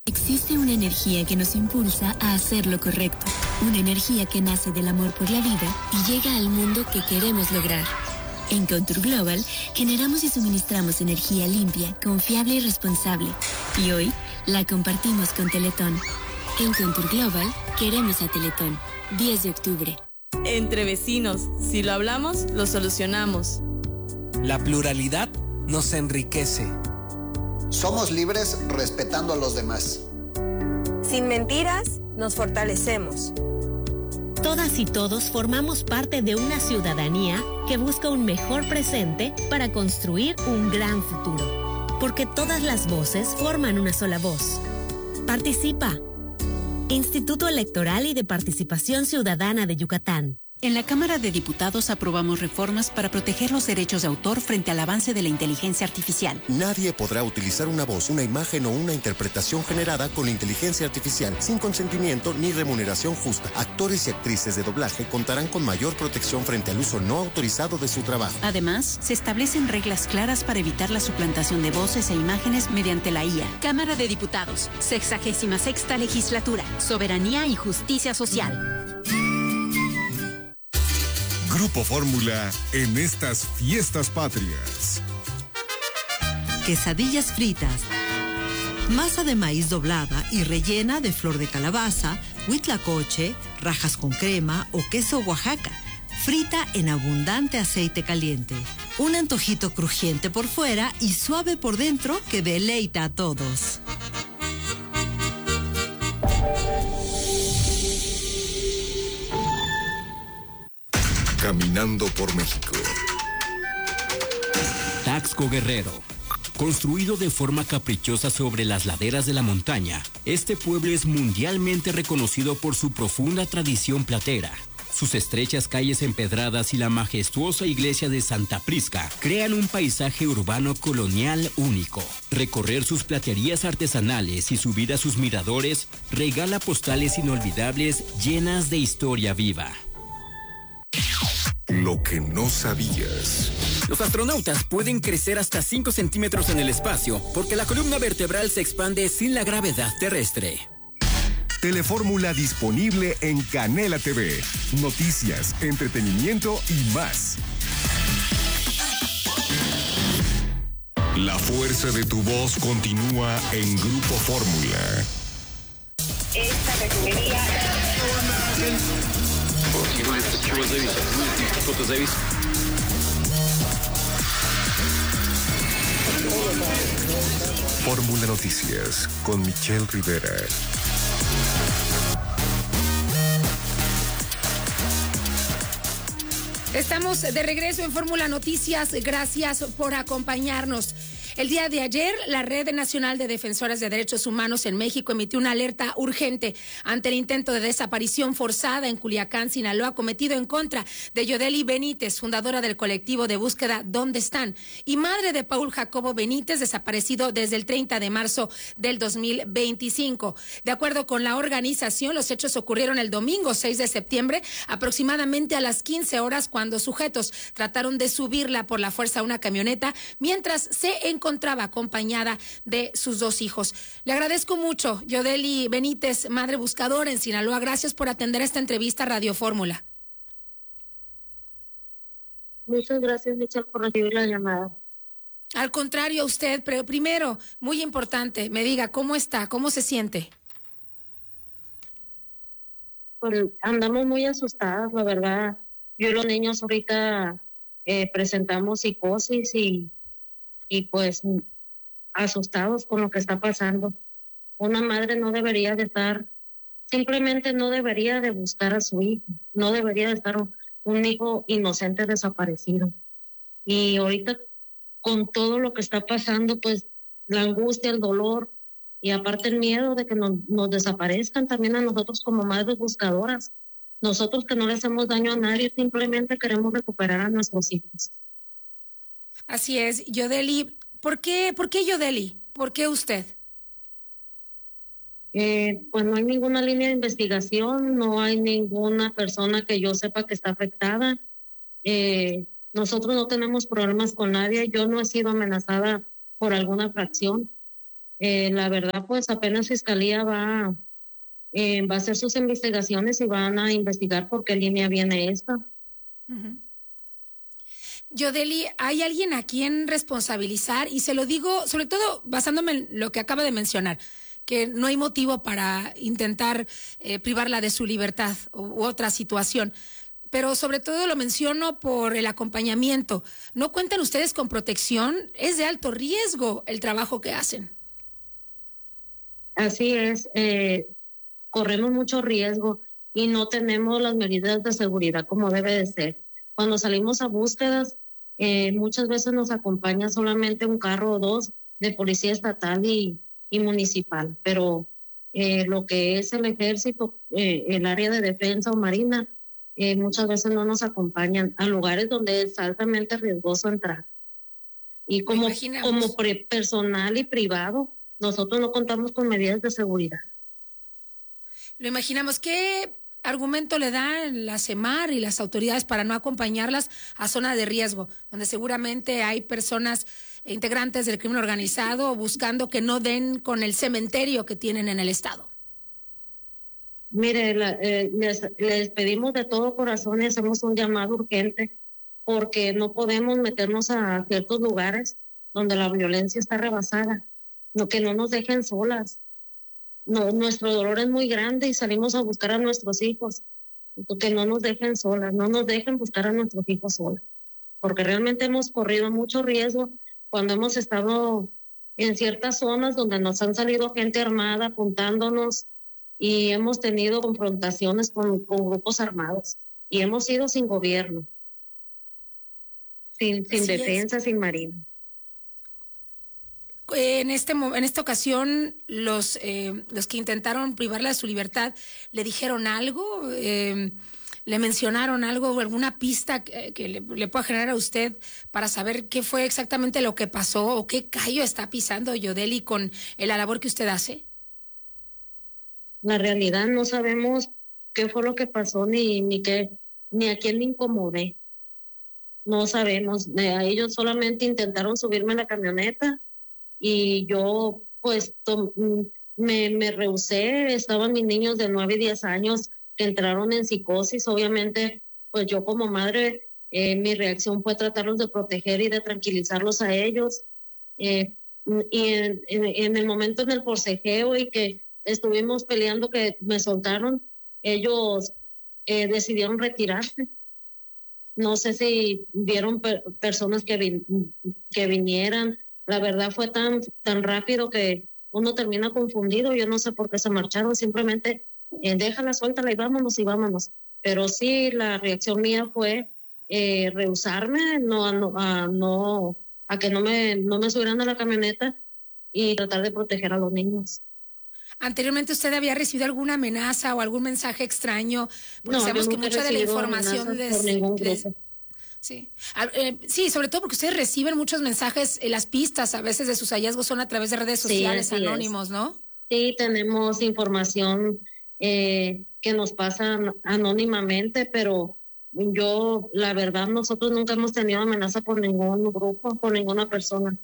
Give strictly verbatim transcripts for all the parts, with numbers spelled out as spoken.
Existe una energía que nos impulsa a hacer lo correcto. Una energía que nace del amor por la vida y llega al mundo que queremos lograr. En Contour Global generamos y suministramos energía limpia, confiable y responsable. Y hoy la compartimos con Teletón. En Contour Global queremos a Teletón. diez de octubre. Entre vecinos, si lo hablamos, lo solucionamos. La pluralidad nos enriquece. Somos libres respetando a los demás. Sin mentiras, nos fortalecemos. Todas y todos formamos parte de una ciudadanía que busca un mejor presente para construir un gran futuro. Porque todas las voces forman una sola voz. Participa. Instituto Electoral y de Participación Ciudadana de Yucatán. En la Cámara de Diputados aprobamos reformas para proteger los derechos de autor frente al avance de la inteligencia artificial. Nadie podrá utilizar una voz, una imagen o una interpretación generada con inteligencia artificial sin consentimiento ni remuneración justa. Actores y actrices de doblaje contarán con mayor protección frente al uso no autorizado de su trabajo. Además, se establecen reglas claras para evitar la suplantación de voces e imágenes mediante la I A. Cámara de Diputados, sexagésima sexta legislatura, soberanía y justicia social. Grupo Fórmula en estas fiestas patrias. Quesadillas fritas, masa de maíz doblada y rellena de flor de calabaza, huitlacoche, rajas con crema o queso Oaxaca, frita en abundante aceite caliente. Un antojito crujiente por fuera y suave por dentro que deleita a todos. Caminando por México. Taxco Guerrero. Construido de forma caprichosa sobre las laderas de la montaña, este pueblo es mundialmente reconocido por su profunda tradición platera. Sus estrechas calles empedradas y la majestuosa iglesia de Santa Prisca crean un paisaje urbano colonial único. Recorrer sus platerías artesanales y subir a sus miradores regala postales inolvidables llenas de historia viva. Lo que no sabías. Los astronautas pueden crecer hasta cinco centímetros en el espacio porque la columna vertebral se expande sin la gravedad terrestre. Telefórmula disponible en Canela T V. Noticias, entretenimiento y más. La fuerza de tu voz continúa en Grupo Fórmula. Esta refinería... Fórmula Noticias con Michelle Rivera. Estamos de regreso en Fórmula Noticias. Gracias por acompañarnos. El día de ayer, la Red Nacional de Defensoras de Derechos Humanos en México emitió una alerta urgente ante el intento de desaparición forzada en Culiacán, Sinaloa, cometido en contra de Yodeli Benítez, fundadora del colectivo de búsqueda ¿Dónde están?, y madre de Paul Jacobo Benítez, desaparecido desde el treinta de marzo del dos mil veinticinco. De acuerdo con la organización, los hechos ocurrieron el domingo seis de septiembre, aproximadamente a las quince horas, cuando sujetos trataron de subirla por la fuerza a una camioneta, mientras se encontraba encontraba acompañada de sus dos hijos. Le agradezco mucho, Yodeli Benítez, madre buscadora en Sinaloa. Gracias por atender esta entrevista a Radio Fórmula. Muchas gracias, Michelle, por recibir la llamada. Al contrario a usted, pero primero, muy importante, me diga, ¿cómo está? ¿Cómo se siente? Pues andamos muy asustadas, la verdad. Yo y los niños ahorita eh, presentamos psicosis y y pues asustados con lo que está pasando. Una madre no debería de estar, simplemente no debería de buscar a su hijo, no debería de estar un, un hijo inocente desaparecido. Y ahorita con todo lo que está pasando, pues la angustia, el dolor y aparte el miedo de que nos, nos desaparezcan también a nosotros como madres buscadoras. Nosotros que no le hacemos daño a nadie, simplemente queremos recuperar a nuestros hijos. Así es, Yodeli. ¿Por qué, por qué Yodeli? ¿Por qué usted? Eh, pues no hay ninguna línea de investigación, no hay ninguna persona que yo sepa que está afectada. Eh, nosotros no tenemos problemas con nadie. Yo no he sido amenazada por alguna fracción. eh, la verdad, pues apenas Fiscalía va, eh, va a hacer sus investigaciones y van a investigar por qué línea viene esta. Uh-huh. Yodeli, ¿hay alguien a quien responsabilizar? Y se lo digo, sobre todo basándome en lo que acaba de mencionar, que no hay motivo para intentar eh, privarla de su libertad u, u otra situación. Pero sobre todo lo menciono por el acompañamiento. ¿No cuentan ustedes con protección? Es de alto riesgo el trabajo que hacen. Así es, eh, corremos mucho riesgo y no tenemos las medidas de seguridad como debe de ser. Cuando salimos a búsquedas, eh, muchas veces nos acompaña solamente un carro o dos de policía estatal y, y municipal, pero eh, lo que es el ejército, eh, el área de defensa o marina, eh, muchas veces no nos acompañan a lugares donde es altamente riesgoso entrar. Y como, como pre- personal y privado, nosotros no contamos con medidas de seguridad. Lo imaginamos. ¿Qué argumento le dan la CEMAR y las autoridades para no acompañarlas a zona de riesgo, donde seguramente hay personas integrantes del crimen organizado buscando que no den con el cementerio que tienen en el estado? Mire, la, eh, les, les pedimos de todo corazón y hacemos un llamado urgente porque no podemos meternos a ciertos lugares donde la violencia está rebasada, no, que no nos dejen solas. No, nuestro dolor es muy grande y salimos a buscar a nuestros hijos, que no nos dejen solas, no nos dejen buscar a nuestros hijos solas, porque realmente hemos corrido mucho riesgo cuando hemos estado en ciertas zonas donde nos han salido gente armada apuntándonos y hemos tenido confrontaciones con, con grupos armados y hemos ido sin gobierno, sin, sin defensa, es. sin marina. En este en esta ocasión, los eh, los que intentaron privarla de su libertad, ¿le dijeron algo? Eh, ¿Le mencionaron algo, alguna pista que, que le, le pueda generar a usted para saber qué fue exactamente lo que pasó o qué callo está pisando Yodeli con la labor que usted hace? La realidad no sabemos qué fue lo que pasó ni ni qué ni a quién le incomodé. No sabemos. A ellos solamente intentaron subirme en la camioneta. Y yo, pues, to- me, me rehusé. Estaban mis niños de nueve y diez años que entraron en psicosis. Obviamente, pues yo como madre, eh, mi reacción fue tratarlos de proteger y de tranquilizarlos a ellos. Eh, y en, en, en el momento en el forcejeo y que estuvimos peleando, que me soltaron, ellos eh, decidieron retirarse. No sé si vieron per- personas que, vin- que vinieran. La verdad fue tan tan rápido que uno termina confundido. Yo no sé por qué se marcharon, simplemente eh, déjala, suéltala y vámonos y vámonos. Pero sí, la reacción mía fue eh, rehusarme, no, a, no, a, no, a que no me, no me subieran a la camioneta y tratar de proteger a los niños. ¿Anteriormente usted había recibido alguna amenaza o algún mensaje extraño? Porque No, sabemos yo que nunca he mucha de la recibido información amenazas les, por ningún les- grupo. Sí. Ah, eh, sí, sobre todo porque ustedes reciben muchos mensajes, eh, las pistas a veces de sus hallazgos son a través de redes Sí, sociales así es. anónimos, ¿no? Sí, tenemos información eh, que nos pasa an- anónimamente, pero yo, la verdad, nosotros nunca hemos tenido amenaza por ningún grupo, por ninguna persona.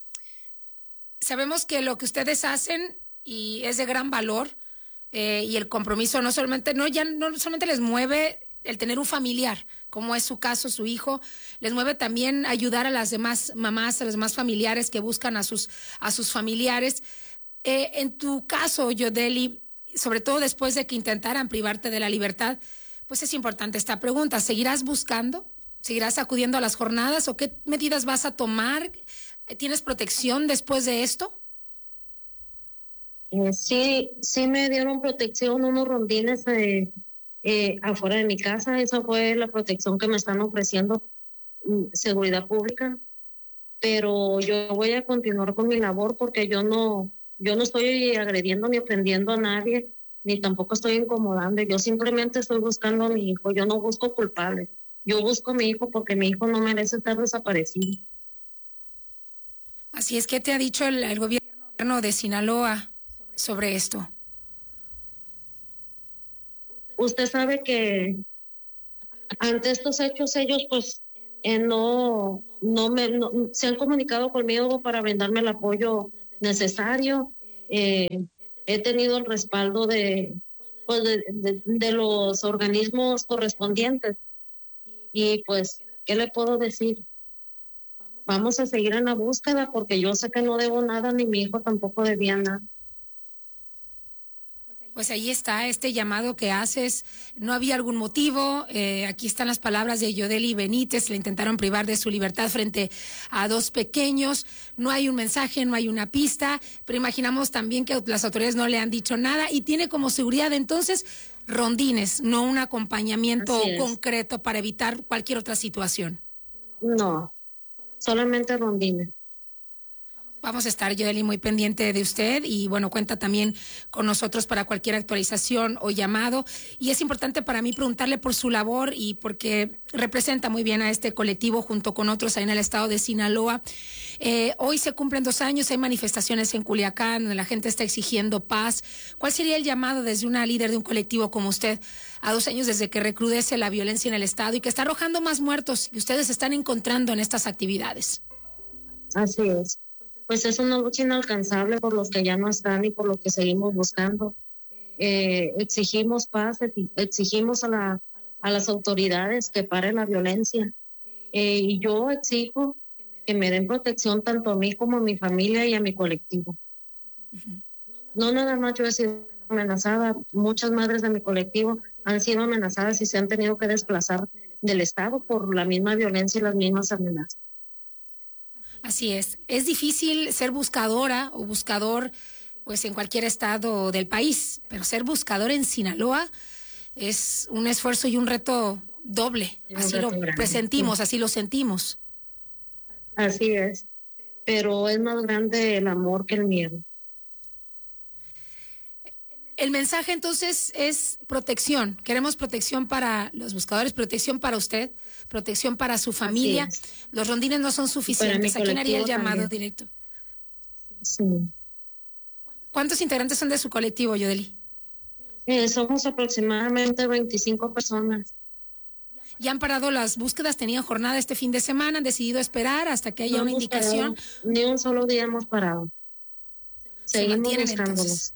Sabemos que lo que ustedes hacen y es de gran valor eh, y el compromiso no solamente, no ya no solamente les mueve el tener un familiar, como es su caso, su hijo, les mueve también ayudar a las demás mamás, a los demás familiares que buscan a sus, a sus familiares. Eh, en tu caso, Yodeli, sobre todo después de que intentaran privarte de la libertad, pues es importante esta pregunta. ¿Seguirás buscando? ¿Seguirás acudiendo a las jornadas? ¿O qué medidas vas a tomar? ¿Tienes protección después de esto? Eh, sí, sí me dieron protección, unos rondines eh, eh, afuera de mi casa. Esa fue la protección que me están ofreciendo, mm, seguridad pública. Pero yo voy a continuar con mi labor porque yo no, yo no estoy agrediendo ni ofendiendo a nadie, ni tampoco estoy incomodando. Yo simplemente estoy buscando a mi hijo. Yo no busco culpables. Yo busco a mi hijo porque mi hijo no merece estar desaparecido. Así es. que te ha dicho el, el gobierno de Sinaloa sobre esto? Usted sabe que ante estos hechos ellos pues eh, no, no me no, se han comunicado conmigo para brindarme el apoyo necesario eh, he tenido el respaldo de, pues de, de, de los organismos correspondientes. Y pues, ¿qué le puedo decir? Vamos a seguir en la búsqueda porque yo sé que no debo nada, ni mi hijo tampoco debía nada. Pues ahí está este llamado que haces. No había algún motivo. Eh, aquí están las palabras de Yodeli Benítez. Le intentaron privar de su libertad frente a dos pequeños. No hay un mensaje, no hay una pista. Pero imaginamos también que las autoridades no le han dicho nada. Y tiene como seguridad entonces rondines, no un acompañamiento concreto para evitar cualquier otra situación. No, solamente rondines. Vamos a estar, Yodeli, muy pendiente de usted y, bueno, cuenta también con nosotros para cualquier actualización o llamado. Y es importante para mí preguntarle por su labor y porque representa muy bien a este colectivo junto con otros ahí en el estado de Sinaloa. Eh, hoy se cumplen dos años, hay manifestaciones en Culiacán donde la gente está exigiendo paz. ¿Cuál sería el llamado desde una líder de un colectivo como usted a dos años desde que recrudece la violencia en el estado y que está arrojando más muertos y ustedes se están encontrando en estas actividades? Así es. Pues es una lucha inalcanzable por los que ya no están y por los que seguimos buscando. Eh, exigimos paz, exigimos a, la, a las autoridades que paren la violencia. Eh, y yo exijo que me den protección tanto a mí como a mi familia y a mi colectivo. Uh-huh. No nada más yo he sido amenazada, muchas madres de mi colectivo han sido amenazadas y se han tenido que desplazar del estado por la misma violencia y las mismas amenazas. Así es. Es difícil ser buscadora o buscador pues en cualquier estado del país, pero ser buscador en Sinaloa es un esfuerzo y un reto doble. Así lo presentimos, así lo sentimos. Así es. Pero es más grande el amor que el miedo. El mensaje entonces es protección. Queremos protección para los buscadores, protección para usted, protección para su familia. Los rondines no son suficientes. ¿A quién haría el llamado también directo? Sí. ¿Cuántos integrantes son de su colectivo, Yodeli? Eh, somos aproximadamente veinticinco personas. ¿Ya han parado las búsquedas? ¿Tenían jornada este fin de semana? ¿Han decidido esperar hasta que haya no una indicación? Parado, ni un solo día hemos parado. Seguimos buscándolos.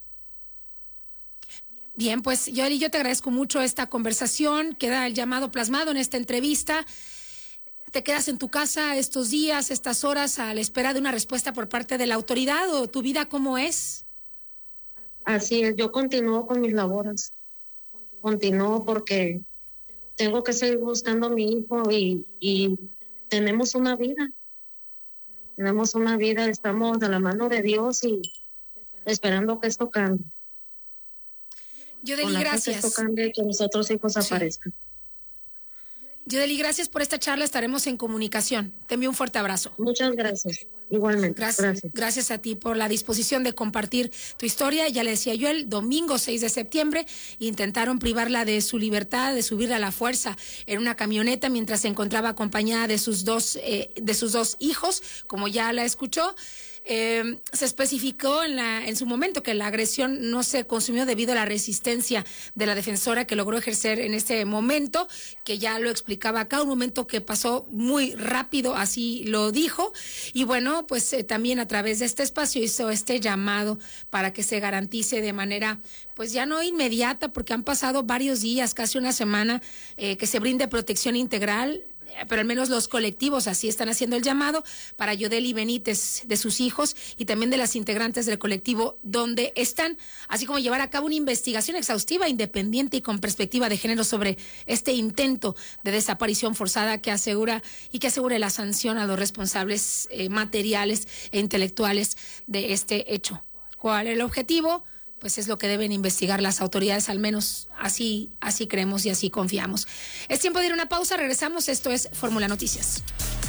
Bien, pues Yodeli, yo te agradezco mucho esta conversación. Queda el llamado plasmado en esta entrevista. ¿Te quedas en tu casa estos días, estas horas, a la espera de una respuesta por parte de la autoridad o tu vida cómo es? Así es, yo continúo con mis labores. Continúo porque tengo que seguir buscando a mi hijo y, y tenemos una vida. Tenemos una vida, estamos de la mano de Dios y esperando que esto cambie. Yodeli, gracias. Que esto cambie y que mis otros hijos sí. aparezcan. Yodeli, gracias por esta charla. Estaremos en comunicación. Te envío un fuerte abrazo. Muchas gracias. Igualmente. Gracias, gracias. Gracias a ti por la disposición de compartir tu historia. Ya le decía yo, el domingo seis de septiembre intentaron privarla de su libertad, de subirla a la fuerza en una camioneta mientras se encontraba acompañada de sus dos, eh, de sus dos hijos, como ya la escuchó. Eh, se especificó en, la, en su momento que la agresión no se consumió debido a la resistencia de la defensora que logró ejercer en ese momento, que ya lo explicaba acá, un momento que pasó muy rápido, así lo dijo. Y bueno, pues eh, también a través de este espacio hizo este llamado para que se garantice de manera, pues ya no inmediata, porque han pasado varios días, casi una semana, eh, que se brinde protección integral, pero al menos los colectivos así están haciendo el llamado para Yodeli Benítez, de sus hijos y también de las integrantes del colectivo donde están, así como llevar a cabo una investigación exhaustiva, independiente y con perspectiva de género sobre este intento de desaparición forzada que asegura y que asegure la sanción a los responsables eh, materiales e intelectuales de este hecho. ¿Cuál es el objetivo? Pues es lo que deben investigar las autoridades, al menos así, así creemos y así confiamos. Es tiempo de ir a una pausa, regresamos, esto es Fórmula Noticias.